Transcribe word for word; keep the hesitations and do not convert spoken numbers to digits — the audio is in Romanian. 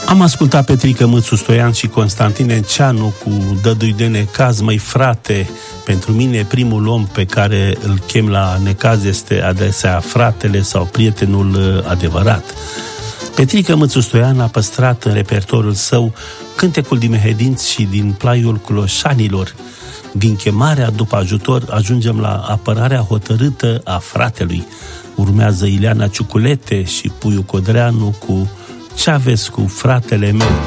Am ascultat Petrică Mățu Stoian și Constantin Enceanu cu Dădui de necaz, măi frate. Pentru mine primul om pe care îl chem la necaz este adesea fratele sau prietenul adevărat. Petrică Mățu Stoian a păstrat în repertoriul său cântecul din Mehedinți și din Plaiul Cloșanilor. Din chemarea după ajutor ajungem la apărarea hotărâtă a fratelui. Urmează Ileana Ciuculete și Puiu Codreanu cu Ce aveți cu fratele meu?